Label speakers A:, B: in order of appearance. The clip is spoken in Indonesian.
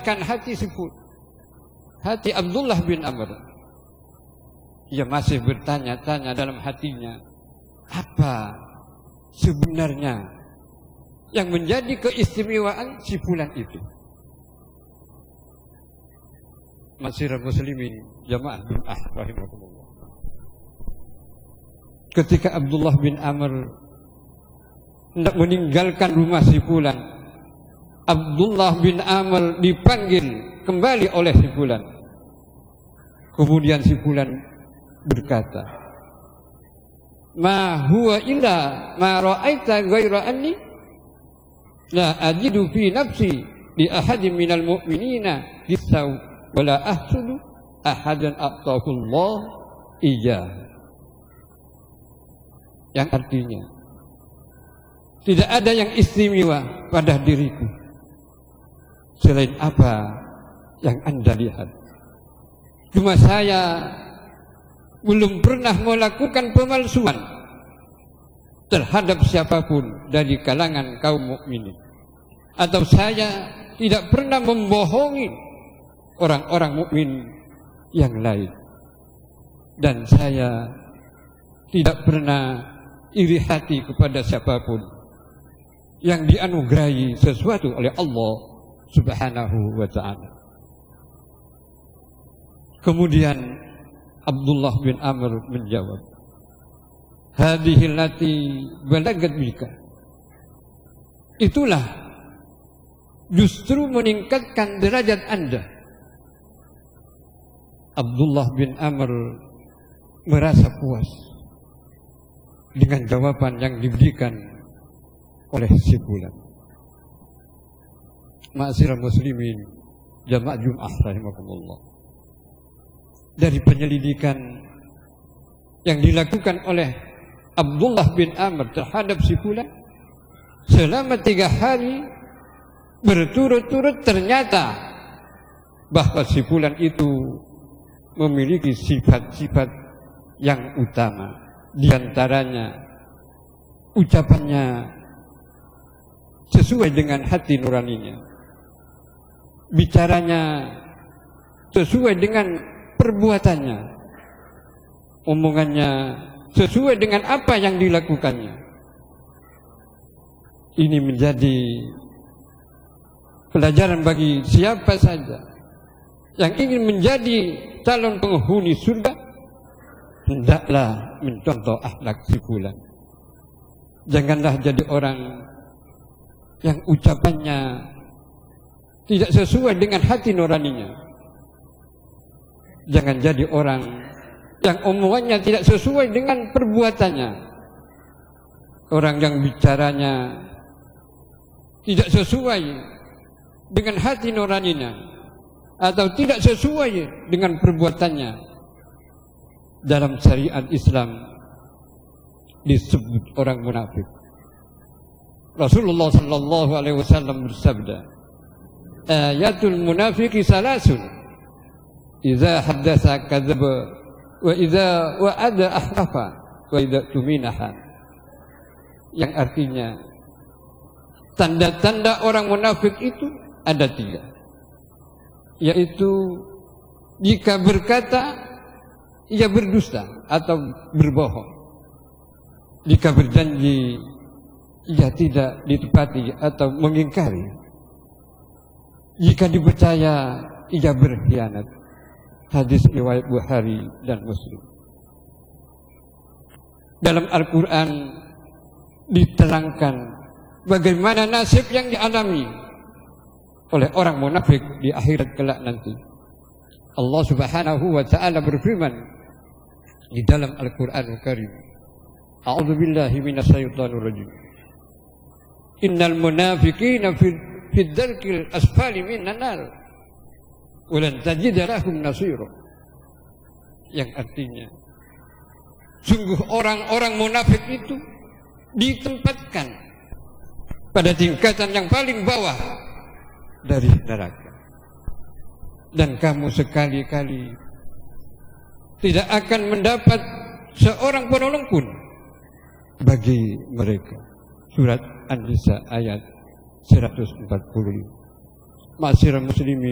A: mengenaskan hati hati Abdullah bin Amr. Ia masih bertanya-tanya dalam hatinya, apa sebenarnya yang menjadi keistimewaan si fulan itu? Ma'asyiral muslimin jamaah Jum'ah rahimakumullah. Ketika Abdullah bin Amr hendak meninggalkan rumah si fulan, Abdullah bin Amr dipanggil kembali oleh si fulan. Kemudian si fulan berkata, "Ma huwa illa ma ra'aita ghaira anni la ajidu fi nafsi li ahadin minal mu'minina gisaw wa la ahsudu ahadan a'tahu Allah ijah." Yang artinya, tidak ada yang istimewa pada diriku selain apa yang Anda lihat. Cuma saya belum pernah melakukan pemalsuan terhadap siapapun dari kalangan kaum mukminin, atau saya tidak pernah membohongi orang-orang mukmin yang lain, dan saya tidak pernah iri hati kepada siapapun yang dianugerahi sesuatu oleh Allah Subhanahu wa ta'ala. Kemudian Abdullah bin Amr menjawab, "Hadhihi allati balagat bika." Itulah justru meningkatkan derajat Anda. Abdullah bin Amr merasa puas dengan jawaban yang diberikan oleh si fulan. Ma'asyiral muslimin jamaah Jum'ah rahimakumullah. Dari penyelidikan yang dilakukan oleh Abdullah bin Amr terhadap si fulan selama 3 hari berturut-turut, ternyata bahwa si fulan itu memiliki sifat-sifat yang utama. Di antaranya ucapannya sesuai dengan hati nuraninya, bicaranya sesuai dengan perbuatannya, omongannya sesuai dengan apa yang dilakukannya. Ini menjadi pelajaran bagi siapa saja yang ingin menjadi calon penghuni surga. Hendaklah mencontoh akhlak si fulan. Janganlah jadi orang yang ucapannya tidak sesuai dengan hati nuraninya. Jangan jadi orang yang omongannya tidak sesuai dengan perbuatannya. Orang yang bicaranya tidak sesuai dengan hati nuraninya atau tidak sesuai dengan perbuatannya. Dalam syariat Islam disebut orang munafik. Rasulullah sallallahu alaihi wasallam bersabda, "Ayatul munafiqi salasun. Idza haddatsa kadzaba wa idza wa'ada ahlafa wa idza tuminaha." Yang artinya, tanda-tanda orang munafik itu ada 3, yaitu jika berkata ia berdusta atau berbohong, jika berjanji ia tidak ditepati atau mengingkari, jika dipercaya ia berkhianat. Hadis riwayat Bukhari dan Muslim. Dalam Al-Quran diterangkan bagaimana nasib yang dialami oleh orang munafik di akhirat kelak nanti. Allah Subhanahu wa ta'ala berfirman di dalam Al-Qur'anul Karim, A'udzu billahi minasyaitonir rajim. Innal munafiqina fi dzarkil asfali minan nar wa lan tajid lahum nasira. Yang artinya, sungguh orang-orang munafik itu ditempatkan pada tingkatan yang paling bawah dari neraka. Dan kamu sekali-kali tidak akan mendapat seorang penolong pun bagi mereka. Surat An-Nisa ayat 145. Ma'asyiral muslimin